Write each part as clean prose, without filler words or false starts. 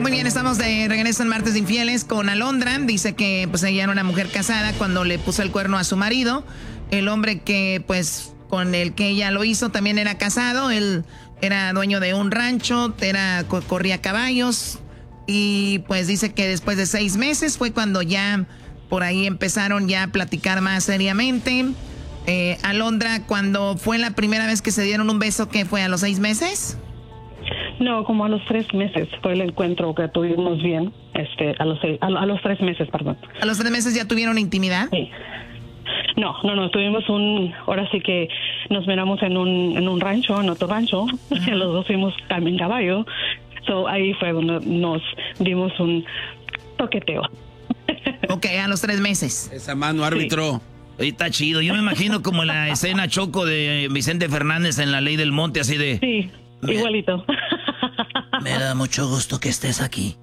Muy bien, estamos de regreso en Martes de Infieles con Alondra. Dice que pues ella era una mujer casada cuando le puso el cuerno a su marido. El hombre que pues con el que ella lo hizo también era casado. Él era dueño de un rancho, corría caballos. Y pues dice que después de 6 meses fue cuando ya por ahí empezaron ya a platicar más seriamente. Alondra, cuando fue la primera vez que se dieron un beso, ¿qué fue? ¿A los 6 meses? No, como a los 3 meses fue el encuentro que tuvimos bien. A los 3 meses, perdón. ¿A los 3 meses ya tuvieron intimidad? Sí. No, tuvimos ahora sí que nos miramos en un rancho, en otro rancho. Uh-huh. Los dos fuimos en caballo. So, ahí fue donde nos dimos un toqueteo. Ok, a los 3 meses. Esa mano, árbitro. Sí. Está chido. Yo me imagino como la escena Choco de Vicente Fernández en La Ley del Monte, así de... Sí, igualito. Me da mucho gusto que estés aquí.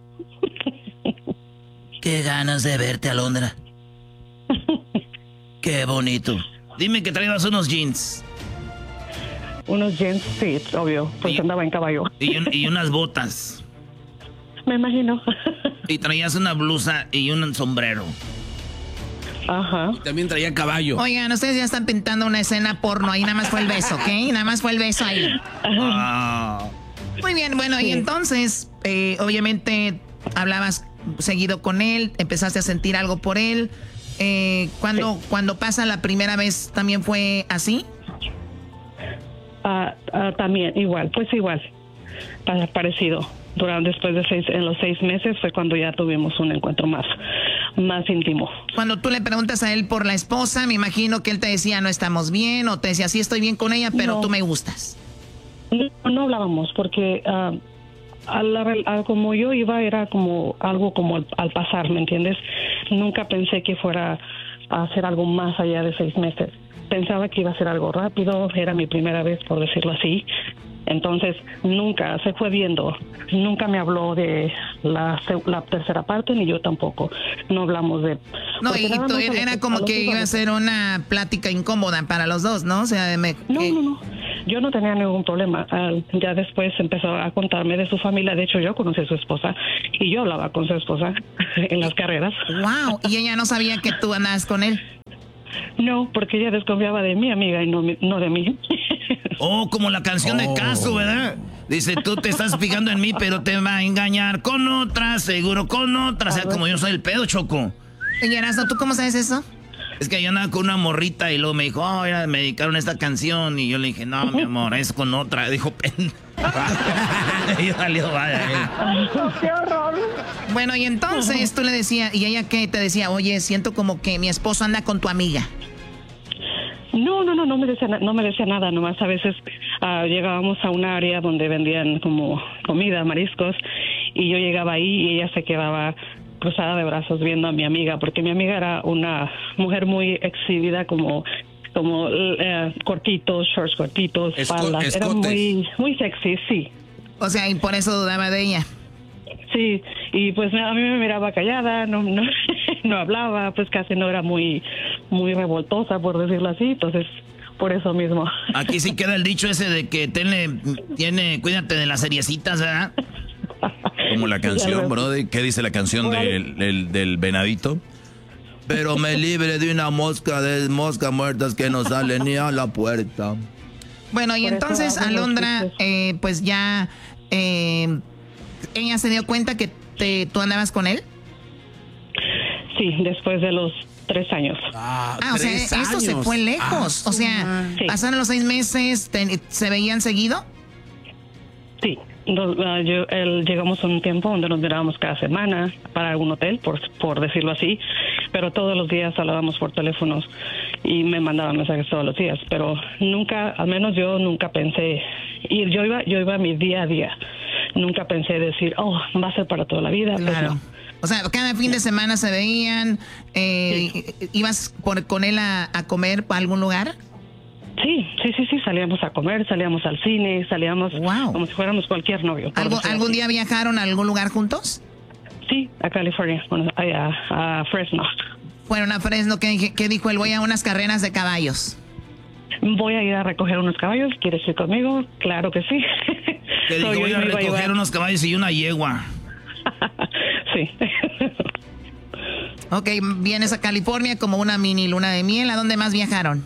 Qué ganas de verte, Alondra. Qué bonito. Dime que traías unos jeans. Unos jeans, sí, obvio, pues andaba en caballo. Y unas botas. Me imagino. Y traías una blusa y un sombrero. Ajá. Y también traía caballo. Oigan, ustedes ya están pintando una escena porno. Ahí nada más fue el beso, ¿ok? Nada más fue el beso ahí. Muy bien, bueno, sí. Y entonces, obviamente, hablabas seguido con él, empezaste a sentir algo por él. Cuando pasa la primera vez, ¿también fue así? También, igual, parecido. Después de en los 6 meses fue cuando ya tuvimos un encuentro más íntimo. Cuando tú le preguntas a él por la esposa, me imagino que él te decía no estamos bien, o te decía sí estoy bien con ella, pero tú me gustas. No hablábamos porque como yo iba era como algo como al pasar, ¿me entiendes? Nunca pensé que fuera a hacer algo más allá de 6 meses. Pensaba que iba a ser algo rápido, era mi primera vez, por decirlo así. Entonces, nunca se fue viendo. Nunca me habló de la tercera parte, ni yo tampoco. No hablamos de... No, y era como que iba a ser una plática incómoda para los dos, ¿no? O sea, No. Yo no tenía ningún problema. Ya después empezó a contarme de su familia. De hecho, yo conocí a su esposa y yo hablaba con su esposa en las carreras. ¡Wow! ¿Y ella no sabía que tú andabas con él? No, porque ella desconfiaba de mi amiga y no de mí. Oh, como la canción de Caso, ¿verdad? Dice, tú te estás fijando en mí, pero te va a engañar con otra, seguro con otra. O sea, como yo soy el pedo, Choco. Y Erasmo, ¿tú cómo sabes eso? Es que yo andaba con una morrita y luego me dijo, me dedicaron esta canción. Y yo le dije, no, mi amor, es con otra. Dijo, y salió, vaya. ¡Qué horror! Bueno, y entonces tú le decías, ¿y ella qué te decía? Oye, siento como que mi esposo anda con tu amiga. No me decía nada, nomás a veces llegábamos a un área donde vendían como comida, mariscos, y yo llegaba ahí y ella se quedaba cruzada de brazos viendo a mi amiga, porque mi amiga era una mujer muy exhibida, como cortitos, shorts cortitos, faldas, era muy sexy, sí. O sea, y por eso dudaba de ella. Sí, y pues a mí me miraba callada, no hablaba, pues casi no era muy revoltosa, por decirlo así, entonces por eso mismo. Aquí sí queda el dicho ese de que cuídate de las seriecitas, ¿verdad? Como la canción, brother, ¿qué dice la canción del venadito? Pero me libre de una mosca muertas que no sale ni a la puerta. Bueno, y entonces Alondra, pues ya... ¿ella se dio cuenta que tú andabas con él? Sí, después de los 3 años. O sea, esto se fue lejos. O sea, sí. Pasaron los 6 meses, ¿se veían seguido? Sí. Llegamos a un tiempo donde nos mirábamos cada semana para algún hotel, por decirlo así, pero todos los días hablábamos por teléfonos y me mandaban mensajes todos los días, pero nunca, al menos yo nunca pensé, y yo iba a mi día a día, nunca pensé decir, va a ser para toda la vida. Claro. Pues no. O sea, cada fin de semana se veían, sí. ¿Ibas con él a comer para algún lugar? Sí, salíamos a comer, salíamos al cine, salíamos como si fuéramos cualquier novio. ¿Algún día viajaron a algún lugar juntos? Sí, a California, a Fresno. Fueron a Fresno, ¿qué dijo él? Voy a unas carreras de caballos. Voy a ir a recoger unos caballos, ¿quieres ir conmigo? Claro que sí. Te dijo, voy a recoger unos caballos y una yegua. Sí. Ok, vienes a California como una mini luna de miel. ¿A dónde más viajaron?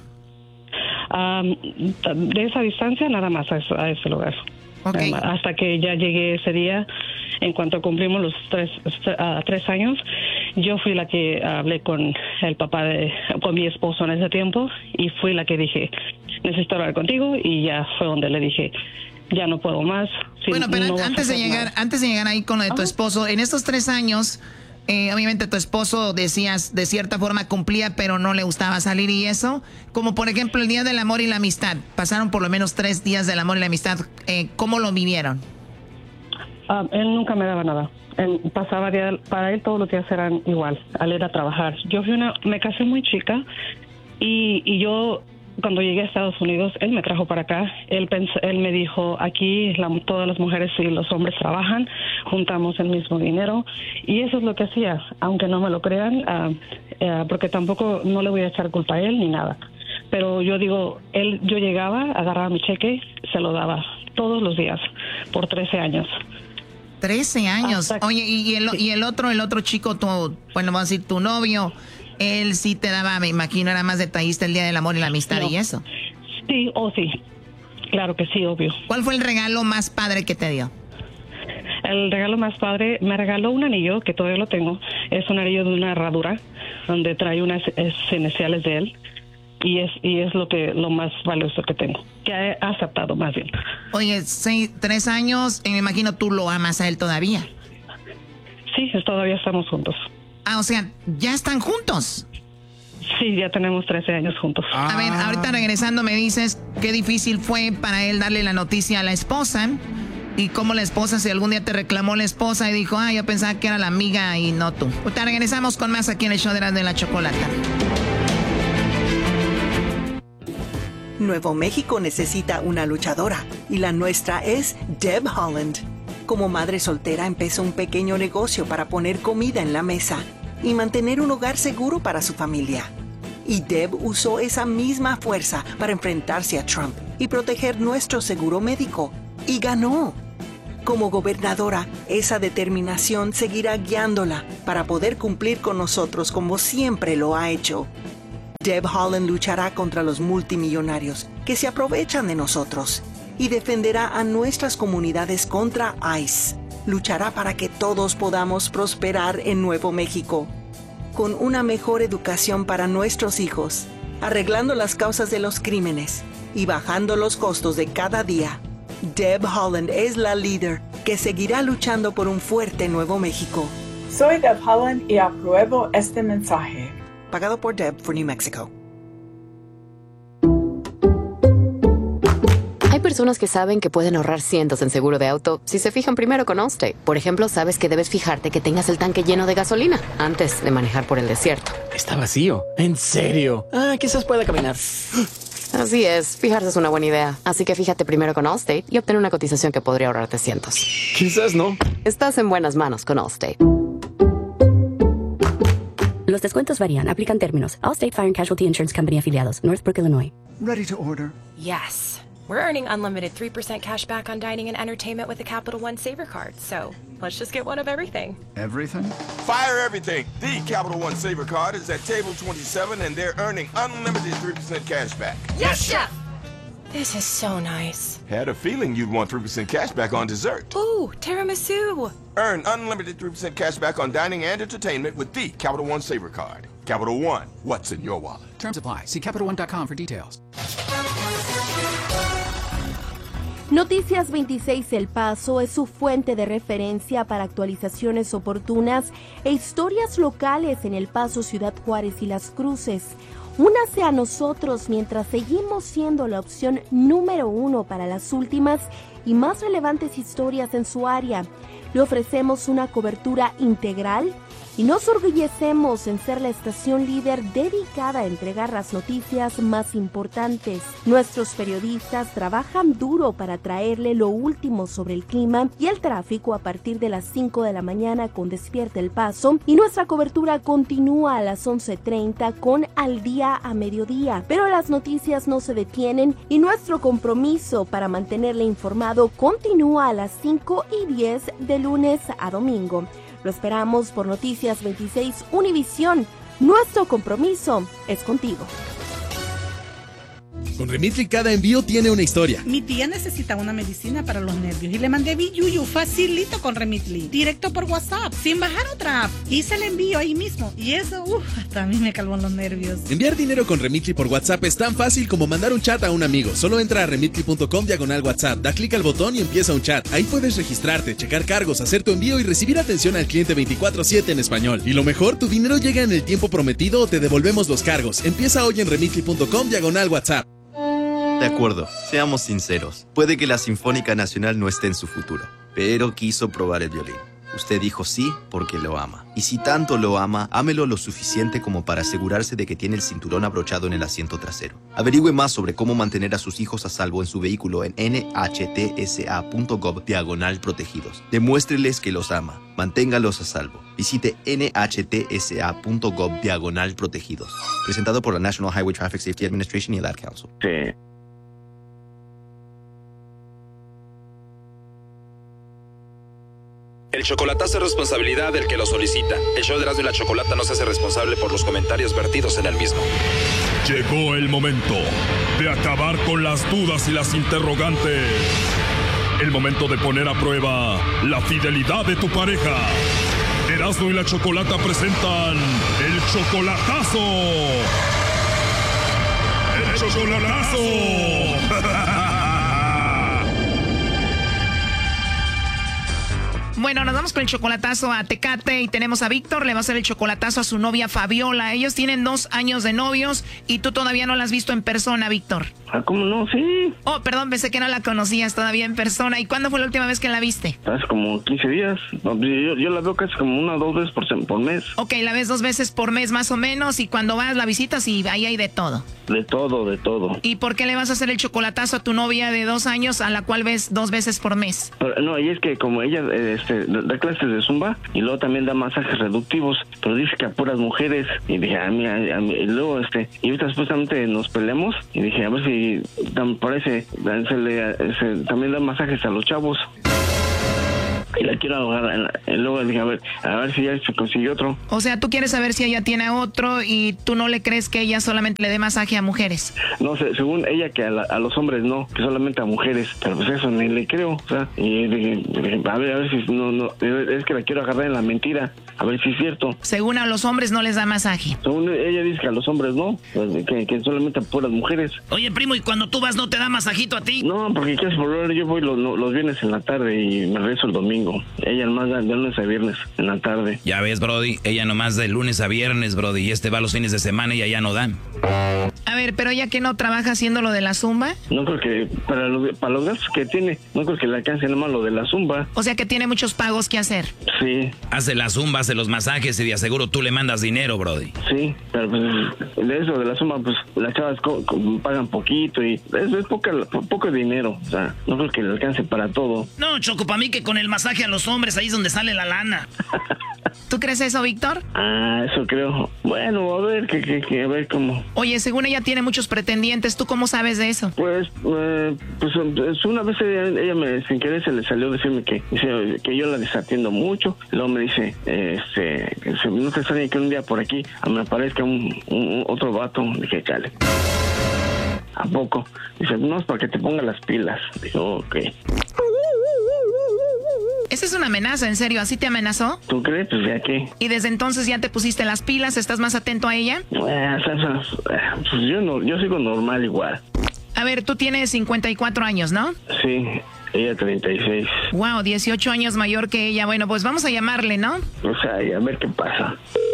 De esa distancia nada más a ese lugar. Okay. Hasta que ya llegué ese día, en cuanto cumplimos los 3 años, yo fui la que hablé con el papá con mi esposo en ese tiempo, y fui la que dije, necesito hablar contigo, y ya fue donde le dije, ya no puedo más. Bueno, pero antes de llegar ahí con lo de tu esposo, en estos 3 años, obviamente tu esposo, decías, de cierta forma cumplía, pero no le gustaba salir y eso. Como por ejemplo el Día del Amor y la Amistad. Pasaron por lo menos 3 días del amor y la amistad. ¿Cómo lo vivieron? Él nunca me daba nada. Pasaba para él todos los días eran igual, al ir a trabajar. Me casé muy chica y yo, cuando llegué a Estados Unidos, él me trajo para acá. Él me dijo, aquí todas las mujeres y los hombres trabajan, juntamos el mismo dinero, y eso es lo que hacía, aunque no me lo crean, porque tampoco no le voy a echar culpa a él ni nada. Pero yo digo, yo llegaba, agarraba mi cheque, se lo daba todos los días por 13 años. 13 años. Oye, y el otro chico, vamos a decir, tu novio, él sí te daba, me imagino, era más detallista el Día del Amor y la Amistad y eso. Sí, sí. Claro que sí, obvio. ¿Cuál fue el regalo más padre que te dio? El regalo más padre, me regaló un anillo, que todavía lo tengo. Es un anillo de una herradura, donde trae unas iniciales de él. Y es lo más valioso que tengo, que he aceptado más bien. Oye, 3 años, me imagino tú lo amas a él todavía. Sí, todavía estamos juntos. O sea, ¿ya están juntos? Sí, ya tenemos 13 años juntos. A ver, ahorita regresando me dices qué difícil fue para él darle la noticia a la esposa, y cómo la esposa, si algún día te reclamó la esposa y dijo, yo pensaba que era la amiga y no tú. Ahorita regresamos con más aquí en el show de la Chocolata. Nuevo México necesita una luchadora, y la nuestra es Deb Holland. Como madre soltera empezó un pequeño negocio para poner comida en la mesa y mantener un hogar seguro para su familia. Y Deb usó esa misma fuerza para enfrentarse a Trump y proteger nuestro seguro médico. Y ganó. Como gobernadora, esa determinación seguirá guiándola para poder cumplir con nosotros como siempre lo ha hecho. Deb Holland luchará contra los multimillonarios que se aprovechan de nosotros y defenderá a nuestras comunidades contra ICE. Luchará para que todos podamos prosperar en Nuevo México, con una mejor educación para nuestros hijos, arreglando las causas de los crímenes y bajando los costos de cada día. Deb Holland es la líder que seguirá luchando por un fuerte Nuevo México. Soy Deb Holland y apruebo este mensaje. Pagado por Deb for New Mexico. Hay personas que saben que pueden ahorrar cientos en seguro de auto si se fijan primero con Allstate. Por ejemplo, sabes que debes fijarte que tengas el tanque lleno de gasolina antes de manejar por el desierto. Está vacío. ¿En serio? Quizás pueda caminar. Así es, fijarse es una buena idea. Así que fíjate primero con Allstate y obtén una cotización que podría ahorrarte cientos. Quizás no. Estás en buenas manos con Allstate. Los descuentos varían. Aplican términos. Allstate Fire and Casualty Insurance Company afiliados. Northbrook, Illinois. Ready to order. Yes. We're earning unlimited 3% cash back on dining and entertainment with the Capital One Saver Card. So let's just get one of everything. Everything? Fire everything. The Capital One Saver Card is at table 27 and they're earning unlimited 3% cash back. Yes, Chef! This is so nice. Had a feeling you'd want 3% cash back on dessert. Ooh, tiramisu. Earn unlimited 3% cash back on dining and entertainment with the Capital One Saver Card. Capital One, what's in your wallet? Terms apply. See CapitalOne.com for details. Noticias 26 El Paso es su fuente de referencia para actualizaciones oportunas e historias locales en El Paso, Ciudad Juárez y Las Cruces. Únase a nosotros mientras seguimos siendo la opción número 1 para las últimas y más relevantes historias en su área. Le ofrecemos una cobertura integral y nos orgullecemos en ser la estación líder dedicada a entregar las noticias más importantes. Nuestros periodistas trabajan duro para traerle lo último sobre el clima y el tráfico a partir de las 5 de la mañana con Despierta El Paso, y nuestra cobertura continúa a las 11:30 con Al Día a Mediodía. Pero las noticias no se detienen y nuestro compromiso para mantenerle informado continúa a las 5:10 de lunes a domingo. Lo esperamos por Noticias 26 Univisión. Nuestro compromiso es contigo. Con Remitly cada envío tiene una historia. Mi tía necesita una medicina para los nervios y le mandé Biyuyu facilito con Remitly, directo por WhatsApp, sin bajar otra app. Hice el envío ahí mismo y eso, hasta a mí me calmó los nervios. Enviar dinero con Remitly por WhatsApp es tan fácil como mandar un chat a un amigo. Solo entra a remitly.com/WhatsApp, da clic al botón y empieza un chat. Ahí puedes registrarte, checar cargos, hacer tu envío y recibir atención al cliente 24/7 en español. Y lo mejor, tu dinero llega en el tiempo prometido o te devolvemos los cargos. Empieza hoy en remitly.com/WhatsApp. De acuerdo, seamos sinceros. Puede que la Sinfónica Nacional no esté en su futuro, pero quiso probar el violín. Usted dijo sí porque lo ama. Y si tanto lo ama, ámelo lo suficiente como para asegurarse de que tiene el cinturón abrochado en el asiento trasero. Averigüe más sobre cómo mantener a sus hijos a salvo en su vehículo en nhtsa.gov/protegidos. Demuéstreles que los ama. Manténgalos a salvo. Visite nhtsa.gov/protegidos. Presentado por la National Highway Traffic Safety Administration y el Ad Council. Sí. El chocolatazo es responsabilidad del que lo solicita. El show de Erasmo y la Chocolata no se hace responsable por los comentarios vertidos en el mismo. Llegó el momento de acabar con las dudas y las interrogantes. El momento de poner a prueba la fidelidad de tu pareja. Erasmo y la Chocolata presentan el chocolatazo. ¡El chocolatazo! Bueno, nos vamos con el chocolatazo a Tecate y tenemos a Víctor, le va a hacer el chocolatazo a su novia Fabiola. Ellos tienen 2 años de novios y tú todavía no la has visto en persona, Víctor. Ah, ¿cómo no? Sí. Oh, perdón, pensé que no la conocías todavía en persona. ¿Y cuándo fue la última vez que la viste? Hace como 15 días. Yo la veo casi como 1 o 2 veces por mes. Ok, la ves 2 veces por mes más o menos y cuando vas la visitas y ahí hay de todo. De todo, de todo. ¿Y por qué le vas a hacer el chocolatazo a tu novia de 2 años a la cual ves 2 veces por mes? Pero, no, y es que como ella da clases de zumba y luego también da masajes reductivos, pero dice que a puras mujeres. Y dije, a mí, y luego y ahorita supuestamente nos peleamos y dije, a ver si parece, también da masajes a los chavos. Y la quiero ahogar. Luego dije, a ver si ya se consiguió otro. O sea, tú quieres saber si ella tiene otro y tú no le crees que ella solamente le dé masaje a mujeres. No, según ella que a los hombres no, que solamente a mujeres. Pero pues eso ni le creo. O sea, y dije, a ver si no, es que la quiero agarrar en la mentira. A ver si es cierto. Según a los hombres no les da masaje. Según ella dice que a los hombres no, pues, que solamente a puras mujeres. Oye, primo, ¿y cuando tú vas no te da masajito a ti? No, porque casi por hora yo voy los viernes en la tarde y me regreso el domingo. Ella nomás da de lunes a viernes en la tarde. Ya ves, Brody, ella nomás de lunes a viernes, Brody, y va los fines de semana y allá no dan. A ver, pero ella que no trabaja haciendo lo de la zumba. No creo que para los gastos que tiene, no creo que le alcance nomás lo de la zumba. O sea que tiene muchos pagos que hacer. Sí. Hace la zumba, hace los masajes y de aseguro tú le mandas dinero, Brody. Sí, pero pues de eso de la zumba, pues las chavas pagan poquito y es poco dinero. O sea, no creo que le alcance para todo. No, Choco, para mí que con el masaje a los hombres ahí es donde sale la lana. ¿Tú crees eso, Víctor? Ah, eso creo. Bueno, a ver, a ver cómo. Oye, según ella tiene muchos pretendientes, ¿tú cómo sabes de eso? Pues una vez ella sin querer se le salió decirme que yo la desatiendo mucho. Luego me dice, no te extraña que un día por aquí me aparezca otro vato. Dije, cale. ¿A poco? Dice, no, es para que te ponga las pilas. Dije, ok. Esa es una amenaza, en serio, ¿así te amenazó? ¿Tú crees? Pues ya qué. ¿Y desde entonces ya te pusiste las pilas? ¿Estás más atento a ella? Pues yo sigo normal igual. A ver, tú tienes 54 años, ¿no? Sí, ella 36. Wow, 18 años mayor que ella. Bueno, pues vamos a llamarle, ¿no? O sea, y a ver qué pasa.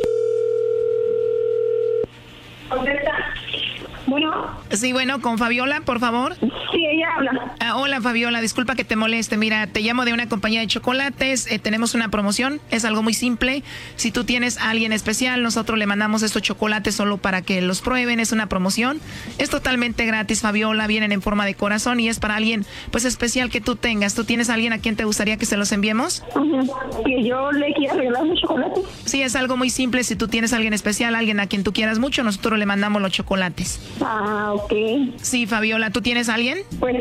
Bueno. Sí, bueno, con Fabiola, por favor. Sí, ella habla. Hola, Fabiola, disculpa que te moleste. Mira, te llamo de una compañía de chocolates. Tenemos una promoción, es algo muy simple. Si tú tienes a alguien especial, nosotros le mandamos estos chocolates solo para que los prueben. Es una promoción. Es totalmente gratis, Fabiola. Vienen en forma de corazón y es para alguien pues especial que tú tengas. ¿Tú tienes a alguien a quien te gustaría que se los enviemos? ¿Que yo le quiera regalar los chocolates? Sí, es algo muy simple. Si tú tienes a alguien especial, alguien a quien tú quieras mucho, nosotros le mandamos los chocolates. Ah, ok. Ok. Sí, Fabiola, ¿tú tienes a alguien? Pues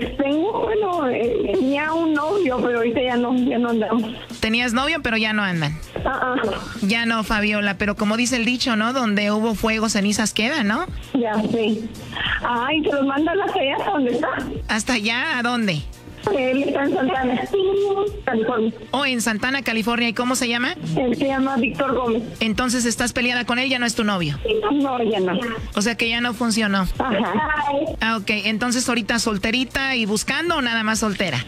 tenía un novio, pero ahorita ya no andamos. ¿Tenías novio, pero ya no andan? Ya no, Fabiola, pero como dice el dicho, ¿no? Donde hubo fuego, cenizas quedan, ¿no? Ya, sí. ¿Y se los mandan hasta allá, hasta dónde está? ¿Hasta allá? ¿A dónde? Él está en Santana, California. En Santana, California. ¿Y cómo se llama? Él se llama Víctor Gómez. Entonces, ¿estás peleada con él? ¿Ya no es tu novio? No, ya no. O sea que ya no funcionó. Ajá. Ok. Entonces, ¿ahorita solterita y buscando o nada más soltera?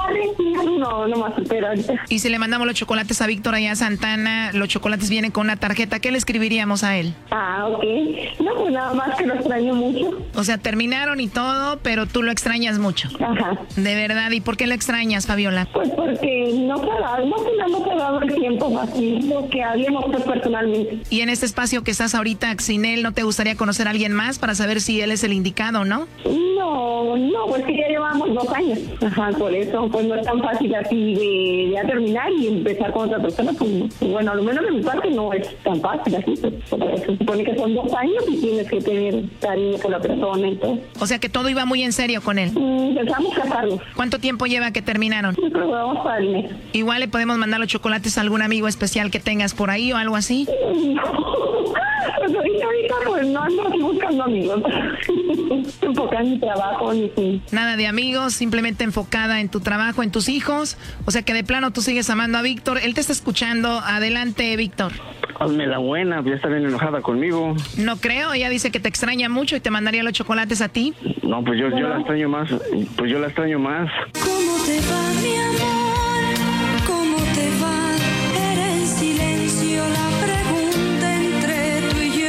No más soltera ahorita. Y si le mandamos los chocolates a Víctor allá a Santana, los chocolates vienen con una tarjeta, ¿qué le escribiríamos a él? Ok. No, pues nada más que lo extraño mucho. O sea, terminaron y todo, pero tú lo extrañas mucho. Ajá. De verdad. ¿Y por qué lo extrañas, Fabiola? Pues porque no se ha dado el tiempo así, lo que hablemos personalmente. Y en este espacio que estás ahorita sin él, ¿no te gustaría conocer a alguien más para saber si él es el indicado o no? No, pues que ya llevamos 2 años. Ajá, por eso, pues no es tan fácil así de ya terminar y empezar con otra persona. Pues bueno, a lo menos de mi parte no es tan fácil así. Pues, se supone que son 2 años y tienes que tener cariño por la persona y todo. O sea que todo iba muy en serio con él. Empezamos a casarnos. ¿Cuánto tiempo lleva que terminaron? Yo creo que vamos para el mes. Igual le podemos mandar los chocolates a algún amigo especial que tengas por ahí o algo así. Pues ahorita pues no ando buscando amigos. Enfocada en mi trabajo. Nada de amigos, simplemente enfocada en tu trabajo, en tus hijos. O sea que de plano tú sigues amando a Víctor. Él te está escuchando. Adelante, Víctor. Hazme la buena, ya está bien enojada conmigo. No creo, ella dice que te extraña mucho y te mandaría los chocolates a ti. No, pues yo la extraño más. Pues yo la extraño más. ¿Cómo te va, mi amor? ¿Cómo te va? Era en silencio la pregunta entre tú y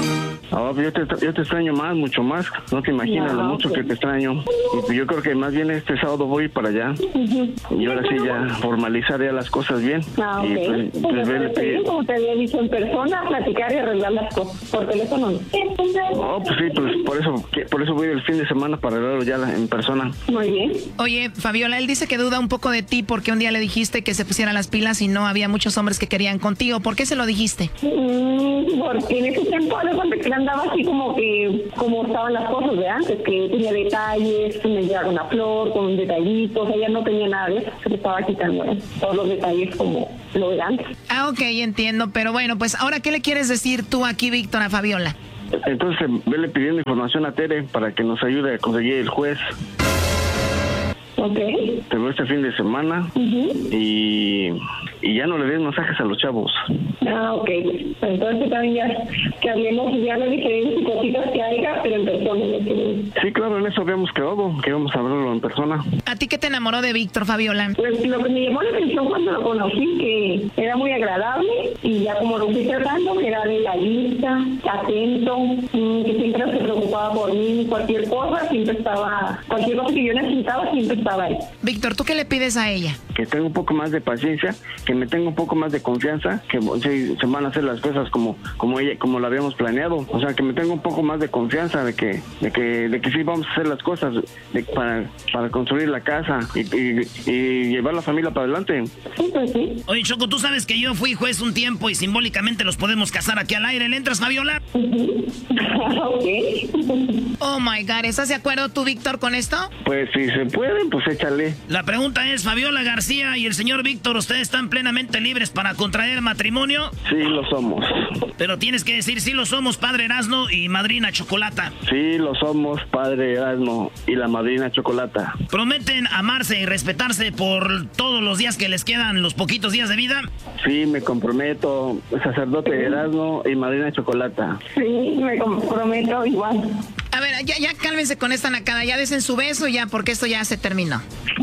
yo. Yo te extraño más, mucho más. No te imaginas lo mucho que te extraño. Y pues yo creo que más bien este sábado voy para allá. Y ahora sí ya formalizar ya las cosas bien. Y pues como te había dicho en persona, platicar y arreglar las cosas. Por teléfono no. Pues sí, pues por eso voy el fin de semana para arreglarlo ya en persona. Muy bien. Oye, Fabiola, él dice que duda un poco de ti porque un día le dijiste que se pusiera las pilas y no había muchos hombres que querían contigo. ¿Por qué se lo dijiste? Porque en ese tiempo de cuando que andaba así como estaban las cosas de antes, que tenía detalles, que me llevaba una flor con un detallito, o sea, ya no tenía nada de eso, se le estaba quitando todos los detalles como lo de antes. Ok, entiendo, pero bueno, pues ahora, ¿qué le quieres decir tú aquí, Víctor, a Fabiola? Entonces, vele pidiendo información a Tere para que nos ayude a conseguir el juez. Ok. Te veo este fin de semana y ya no le des masajes a los chavos. Ok. Entonces también ya que hablemos ya de diferentes cositas que haya, pero en persona. Sí, claro, en eso habíamos quedado, que íbamos a hablarlo en persona. ¿A ti qué te enamoró de Víctor, Fabiola? Pues lo que me llamó la atención cuando lo conocí, que era muy agradable y ya como lo fui tratando, que era detallista, atento, que siempre se preocupaba por mí, cualquier cosa que yo necesitaba, siempre estaba ahí. Víctor, ¿tú qué le pides a ella? Que tenga un poco más de paciencia, que me tenga un poco más de confianza, que se van a hacer las cosas como lo habíamos planeado. O sea, que me tenga un poco más de confianza de que sí vamos a hacer las cosas para construir la casa y llevar la familia para adelante. Sí, pues sí. Oye, Choco, tú sabes que yo fui juez un tiempo y simbólicamente los podemos casar aquí al aire. ¿Le entras, Fabiola? Ok. Oh my God, ¿estás de acuerdo tú, Víctor, con esto? Pues si se puede, pues échale. La pregunta es, Fabiola García y el señor Víctor, ¿ustedes están plenamente libres para contraer matrimonio? Sí, lo somos. Pero tienes que decir, sí lo somos, padre Erasmo y madrina Chocolata. Sí, lo somos, padre Erasmo y la madrina Chocolata. ¿Prometen amarse y respetarse por todos los días que les quedan, los poquitos días de vida? Sí, me comprometo, sacerdote Erasmo y madrina Chocolata. Sí, me comprometo igual. A ver, ya cálmense con esta nacada, ya desen su beso ya, porque esto ya se terminó.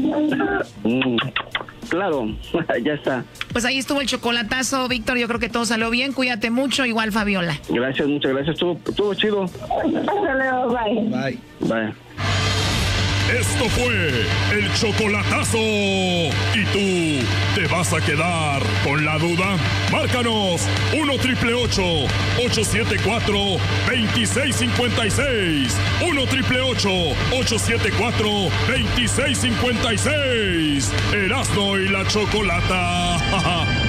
Claro, ya está. Pues ahí estuvo el chocolatazo, Víctor, yo creo que todo salió bien, cuídate mucho, igual Fabiola. Gracias, muchas gracias, estuvo chido. Hasta luego, bye. Bye. Esto fue el chocolatazo. ¿Y tú te vas a quedar con la duda? Márcanos 1-888-874-2656. 1-888-874-2656. Erasmo y la Chocolata.